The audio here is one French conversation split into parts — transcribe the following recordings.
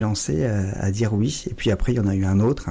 lancé à dire oui. Et puis après, il y en a eu un autre.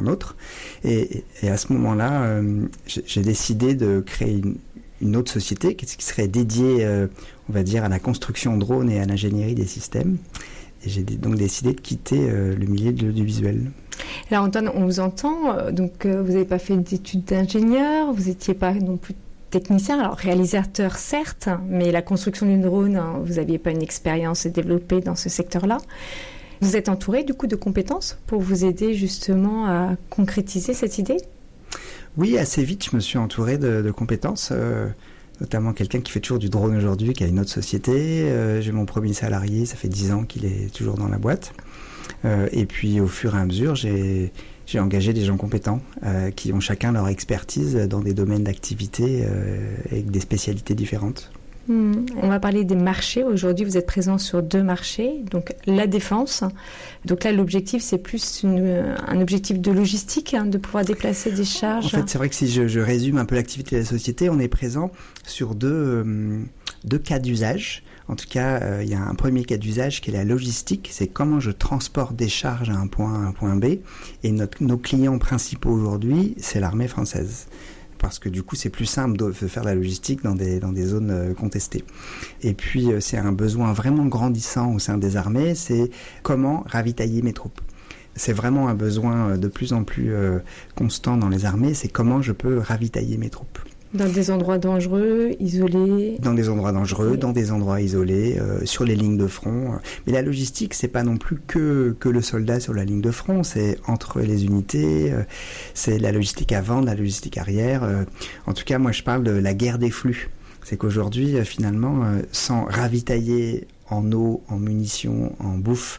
Et à ce moment-là, j'ai décidé de créer une autre société qui serait dédiée, on va dire, à la construction drone et à l'ingénierie des systèmes. Et j'ai donc décidé de quitter le milieu de l'audiovisuel. Alors Antoine, on vous entend, donc vous n'avez pas fait d'études d'ingénieur, vous n'étiez pas non plus technicien, alors réalisateur certes, mais la construction d'une drone, vous n'aviez pas une expérience développée dans ce secteur-là. Vous êtes entouré du coup de compétences pour vous aider justement à concrétiser cette idée ? Oui, assez vite, je me suis entouré de compétences, notamment quelqu'un qui fait toujours du drone aujourd'hui, qui a une autre société. J'ai mon premier salarié, ça fait 10 ans qu'il est toujours dans la boîte. Et puis au fur et à mesure, j'ai engagé des gens compétents qui ont chacun leur expertise dans des domaines d'activité avec des spécialités différentes. On va parler des marchés. Aujourd'hui, vous êtes présent sur 2 marchés. Donc, la défense. Donc là, l'objectif, c'est plus un objectif de logistique, de pouvoir déplacer des charges. En fait, c'est vrai que si je résume un peu l'activité de la société, on est présent sur deux cas d'usage. En tout cas, il y a un premier cas d'usage qui est la logistique. C'est comment je transporte des charges à un point A à un point B. Et nos clients principaux aujourd'hui, c'est l'armée française. Parce que du coup, c'est plus simple de faire de la logistique dans des zones contestées. Et puis, c'est un besoin vraiment grandissant au sein des armées, c'est comment ravitailler mes troupes. C'est vraiment un besoin de plus en plus constant dans les armées, c'est comment je peux ravitailler mes troupes. Dans des endroits dangereux, isolés. Dans des endroits dangereux, dans des endroits isolés, sur les lignes de front. Mais la logistique, c'est pas non plus que le soldat sur la ligne de front, c'est entre les unités, c'est la logistique avant, la logistique arrière. En tout cas, moi, je parle de la guerre des flux. C'est qu'aujourd'hui, finalement, sans ravitailler en eau, en munitions, en bouffe,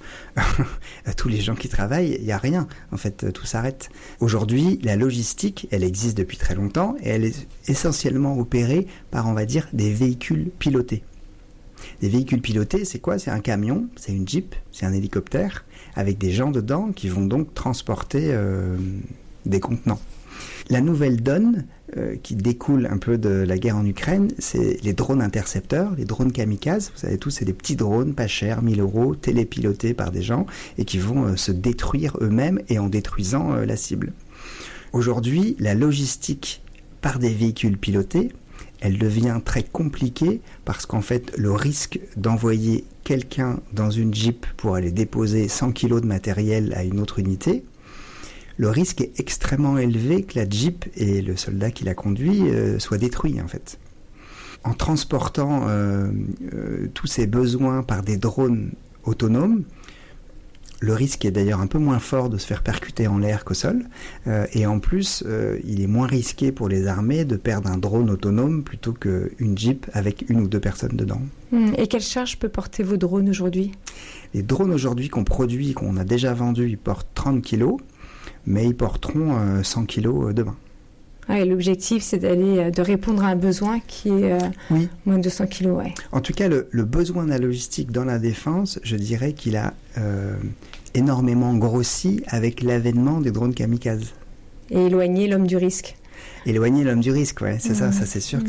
à tous les gens qui travaillent, il n'y a rien. En fait, tout s'arrête. Aujourd'hui, la logistique, elle existe depuis très longtemps et elle est essentiellement opérée par, on va dire, des véhicules pilotés. Des véhicules pilotés, c'est quoi ? C'est un camion, c'est une Jeep, c'est un hélicoptère, avec des gens dedans qui vont donc transporter des contenants. La nouvelle donne qui découle un peu de la guerre en Ukraine, c'est les drones intercepteurs, les drones kamikazes. Vous savez tous, c'est des petits drones pas chers, 1 000 €, télépilotés par des gens et qui vont se détruire eux-mêmes et en détruisant la cible. Aujourd'hui, la logistique par des véhicules pilotés, elle devient très compliquée parce qu'en fait, le risque d'envoyer quelqu'un dans une Jeep pour aller déposer 100 kg de matériel à une autre unité, le risque est extrêmement élevé que la Jeep et le soldat qui la conduit soient détruits en fait. En transportant tous ces besoins par des drones autonomes, le risque est d'ailleurs un peu moins fort de se faire percuter en l'air qu'au sol. Et en plus, il est moins risqué pour les armées de perdre un drone autonome plutôt qu'une Jeep avec 1 ou 2 personnes dedans. Et quelle charge peut porter vos drones aujourd'hui ? Les drones aujourd'hui qu'on produit, qu'on a déjà vendus, ils portent 30 kg. Mais ils porteront 100 kg demain. Et l'objectif, c'est de répondre à un besoin qui est moins de 100 kg. Ouais. En tout cas, le besoin de la logistique dans la défense, je dirais qu'il a énormément grossi avec l'avènement des drones kamikazes. Et éloigner l'homme du risque. Éloigner l'homme du risque, ouais, c'est ça c'est sûr que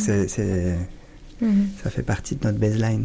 ça fait partie de notre baseline.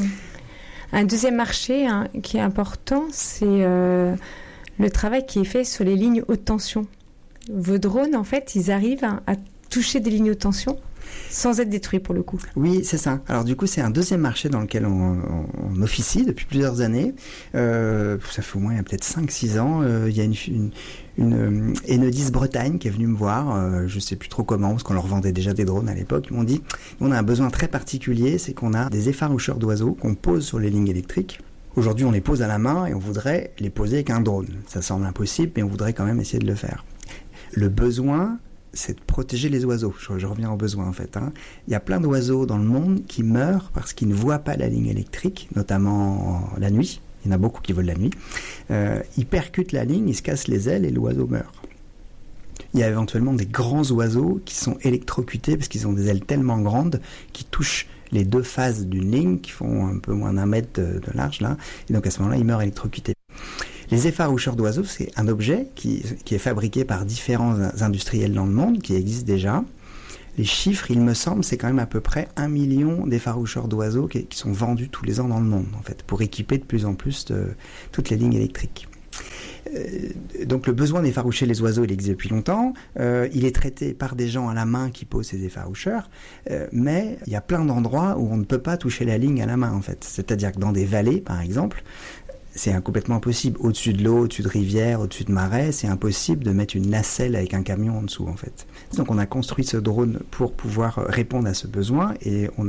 Un deuxième marché qui est important, c'est le travail qui est fait sur les lignes haute tension. Vos drones, en fait, ils arrivent à toucher des lignes haute tension sans être détruits pour le coup. Oui, c'est ça. Alors du coup, c'est un deuxième marché dans lequel on officie depuis plusieurs années. Ça fait au moins peut-être 5-6 ans. Il y a une Enedis Bretagne qui est venue me voir. Je ne sais plus trop comment, parce qu'on leur vendait déjà des drones à l'époque. Ils m'ont dit, on a un besoin très particulier, c'est qu'on a des effaroucheurs d'oiseaux qu'on pose sur les lignes électriques. Aujourd'hui, on les pose à la main et on voudrait les poser avec un drone. Ça semble impossible, mais on voudrait quand même essayer de le faire. Le besoin, c'est de protéger les oiseaux. Je reviens au besoin, en fait. Il y a plein d'oiseaux dans le monde qui meurent parce qu'ils ne voient pas la ligne électrique, notamment la nuit. Il y en a beaucoup qui volent la nuit. Ils percutent la ligne, ils se cassent les ailes et l'oiseau meurt. Il y a éventuellement des grands oiseaux qui sont électrocutés parce qu'ils ont des ailes tellement grandes qui touchent les 2 phases d'une ligne qui font un peu moins d'1 mètre de large là, et donc à ce moment-là ils meurent électrocutés. Les effaroucheurs d'oiseaux, c'est un objet qui est fabriqué par différents industriels dans le monde, qui existe déjà. Les chiffres, il me semble, c'est quand même à peu près 1 million d'effaroucheurs d'oiseaux qui sont vendus tous les ans dans le monde, en fait, pour équiper de plus en plus toutes les lignes électriques. Donc le besoin d'effaroucher les oiseaux, il existe depuis longtemps. Il est traité par des gens à la main qui posent ces effaroucheurs. Mais il y a plein d'endroits où on ne peut pas toucher la ligne à la main, en fait. C'est-à-dire que dans des vallées, par exemple, c'est complètement impossible. Au-dessus de l'eau, au-dessus de rivières, au-dessus de marais, c'est impossible de mettre une nacelle avec un camion en dessous, en fait. Donc on a construit ce drone pour pouvoir répondre à ce besoin et on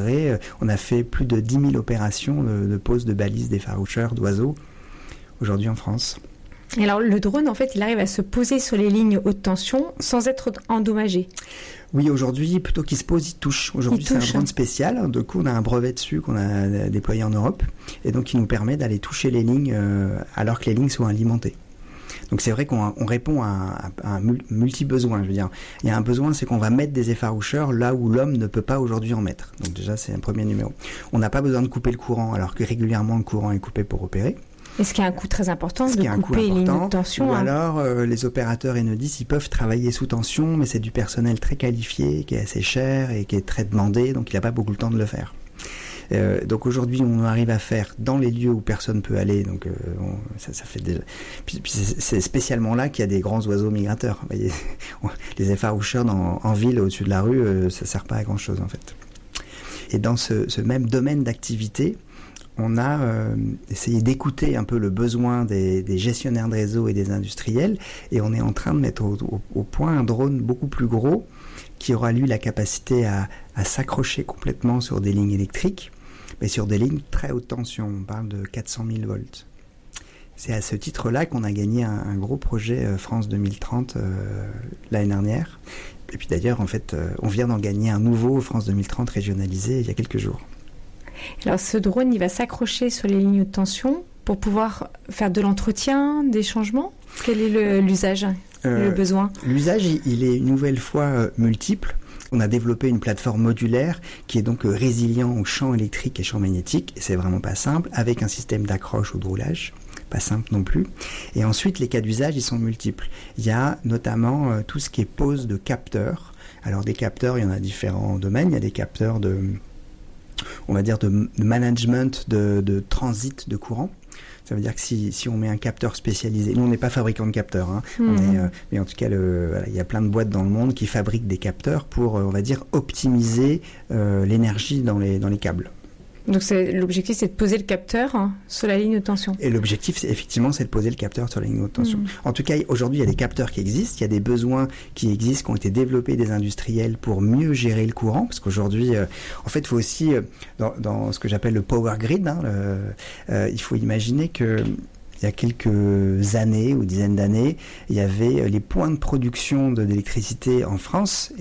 a fait plus de 10 000 opérations de pose de balises d'effaroucheurs d'oiseaux aujourd'hui en France. Et alors le drone, en fait, il arrive à se poser sur les lignes haute tension sans être endommagé. Oui, aujourd'hui, plutôt qu'il se pose, il touche. Aujourd'hui, c'est un drone spécial. Du coup, on a un brevet dessus qu'on a déployé en Europe. Et donc, il nous permet d'aller toucher les lignes alors que les lignes sont alimentées. Donc, c'est vrai qu'on répond à un multi-besoin. Je veux dire, il y a un besoin, c'est qu'on va mettre des effaroucheurs là où l'homme ne peut pas aujourd'hui en mettre. Donc, déjà, c'est un premier numéro. On n'a pas besoin de couper le courant alors que régulièrement, le courant est coupé pour opérer. Est-ce qu'il y a un coût très important de couper les lignes de tension? Ou alors, les opérateurs Enedis, ils peuvent travailler sous tension, mais c'est du personnel très qualifié, qui est assez cher et qui est très demandé, donc il n'a pas beaucoup le temps de le faire. Donc aujourd'hui, on arrive à faire dans les lieux où personne ne peut aller, donc ça fait déjà... Puis c'est spécialement là qu'il y a des grands oiseaux migrateurs. Vous voyez, les effaroucheurs en ville, au-dessus de la rue, ça ne sert pas à grand-chose, en fait. Et dans ce même domaine d'activité, on a essayé d'écouter un peu le besoin des gestionnaires de réseau et des industriels, et on est en train de mettre au point un drone beaucoup plus gros qui aura, lui, la capacité à s'accrocher complètement sur des lignes électriques, mais sur des lignes très haute tension. On parle de 400 000 volts. C'est à ce titre-là qu'on a gagné un gros projet France 2030 l'année dernière. Et puis d'ailleurs, en fait, on vient d'en gagner un nouveau France 2030 régionalisé il y a quelques jours. Alors ce drone, il va s'accrocher sur les lignes de tension pour pouvoir faire de l'entretien, des changements. Quel est l'usage, le besoin? L'usage, il est une nouvelle fois multiple. On a développé une plateforme modulaire qui est donc résilient aux champs électriques et champs magnétiques. Et c'est vraiment pas simple, avec un système d'accroche ou de roulage. Pas simple non plus. Et ensuite, les cas d'usage, ils sont multiples. Il y a notamment tout ce qui est pose de capteurs. Alors des capteurs, il y en a différents domaines. Il y a des capteurs de management de transit de courant. Ça veut dire que si on met un capteur spécialisé, nous on n'est pas fabricant de capteurs, hein, mais en tout cas il y a plein de boîtes dans le monde qui fabriquent des capteurs pour, on va dire, optimiser l'énergie dans les câbles. Donc l'objectif, c'est de poser le capteur sur la ligne de tension. Et l'objectif, effectivement, c'est de poser le capteur sur la ligne de tension. En tout cas, aujourd'hui, il y a des capteurs qui existent, il y a des besoins qui existent, qui ont été développés des industriels pour mieux gérer le courant, parce qu'aujourd'hui, en fait, il faut aussi, dans ce que j'appelle le power grid, il faut imaginer que il y a quelques années ou dizaines d'années, il y avait les points de production d'électricité en France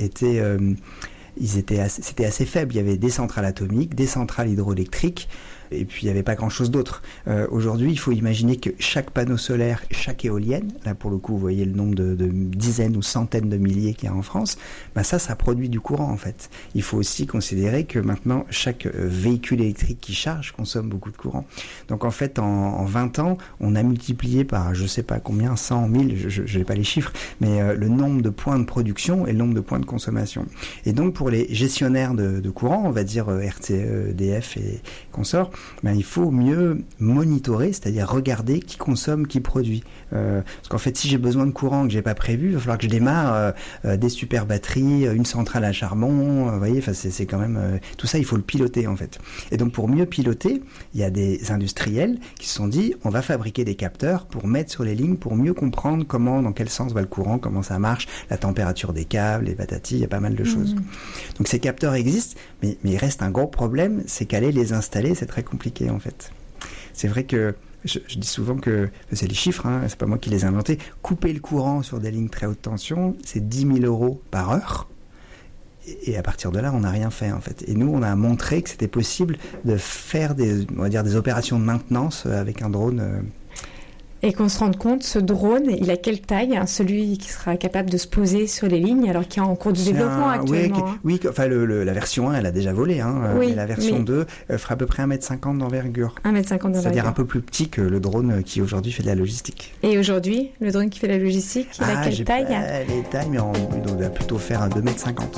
c'était assez faible. Il y avait des centrales atomiques, des centrales hydroélectriques, et puis il n'y avait pas grand-chose d'autre. Aujourd'hui, il faut imaginer que chaque panneau solaire, chaque éolienne, là pour le coup, vous voyez le nombre de dizaines ou centaines de milliers qu'il y a en France, ça produit du courant en fait. Il faut aussi considérer que maintenant, chaque véhicule électrique qui charge consomme beaucoup de courant. Donc en fait, en 20 ans, on a multiplié par, je ne sais pas combien, 100, 1000, je n'ai pas les chiffres, mais le nombre de points de production et le nombre de points de consommation. Et donc pour les gestionnaires de courant, on va dire RTE, EDF et consorts, il faut mieux monitorer, c'est-à-dire regarder qui consomme, qui produit. Parce qu'en fait, si j'ai besoin de courant que j'ai pas prévu, il va falloir que je démarre des super batteries, une centrale à charbon. Vous voyez, c'est quand même tout ça, il faut le piloter en fait. Et donc pour mieux piloter, il y a des industriels qui se sont dit, on va fabriquer des capteurs pour mettre sur les lignes, pour mieux comprendre dans quel sens va le courant, comment ça marche, la température des câbles, les patatis, il y a pas mal de choses. Donc ces capteurs existent, mais il reste un gros problème, c'est qu'aller les installer, c'est très compliqué en fait. C'est vrai que je dis souvent que, c'est les chiffres, c'est pas moi qui les ai inventés, couper le courant sur des lignes très haute tension, c'est 10 000 € par heure. Et à partir de là, on n'a rien fait en fait. Et nous, on a montré que c'était possible de faire des opérations de maintenance avec un drone. Et qu'on se rende compte, ce drone, il a quelle taille, celui qui sera capable de se poser sur les lignes, alors qu'il est en cours de développement actuellement? Oui, la version 1, elle a déjà volé. Oui, la version 2 fera à peu près 1,50 m d'envergure. 1,50 m d'envergure. C'est-à-dire un peu plus petit que le drone qui aujourd'hui fait de la logistique. Et aujourd'hui, le drone qui fait de la logistique, il a quelle taille? Les tailles, mais on doit plutôt faire un 2,50 m.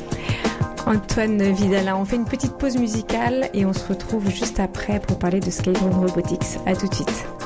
Antoine Vidalin, on fait une petite pause musicale et on se retrouve juste après pour parler de Skydrone Robotics. À tout de suite.